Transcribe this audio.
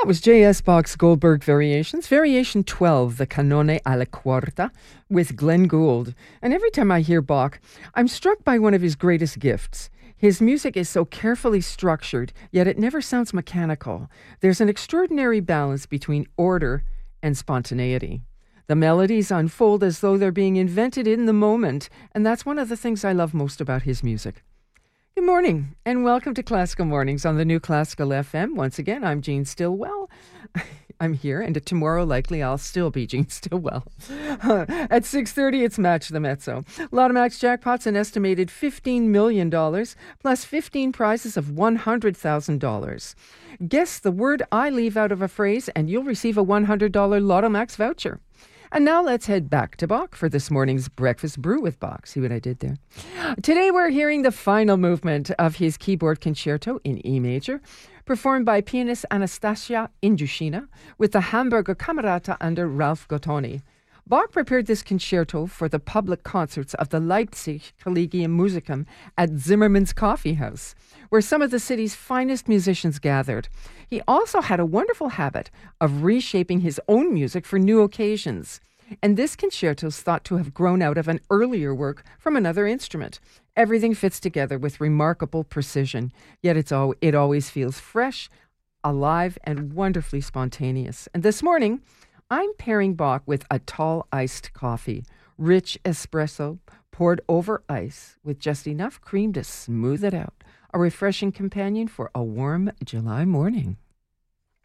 That was J.S. Bach's Goldberg Variations, Variation 12, the Canone alla Quarta, with Glenn Gould. And every time I hear Bach, I'm struck by one of his greatest gifts. His music is so carefully structured, yet it never sounds mechanical. There's an extraordinary balance between order and spontaneity. The melodies unfold as though they're being invented in the moment, and that's one of the things I love most about his music. Good morning, and welcome to Classical Mornings on the New Classical FM. Once again, I'm Jean Stillwell. I'm here, and tomorrow, likely, I'll still be Jean Stillwell. At 6:30, it's Match the Mezzo. Lotto Max jackpot's an estimated $15 million, plus 15 prizes of $100,000. Guess the word I leave out of a phrase, and you'll receive a $100 Lotto Max voucher. And now let's head back to Bach for this morning's Breakfast Brew with Bach. See what I did there? Today we're hearing the final movement of his keyboard concerto in E major, performed by pianist Anastasia Indushina with the Hamburger Camerata under Ralph Gottoni. Bach prepared this concerto for the public concerts of the Leipzig Collegium Musicum at Zimmermann's Coffee House, where some of the city's finest musicians gathered. He also had a wonderful habit of reshaping his own music for new occasions. And this concerto is thought to have grown out of an earlier work from another instrument. Everything fits together with remarkable precision, yet it always feels fresh, alive, and wonderfully spontaneous. And this morning, I'm pairing Bach with a tall iced coffee, rich espresso poured over ice with just enough cream to smooth it out. A refreshing companion for a warm July morning.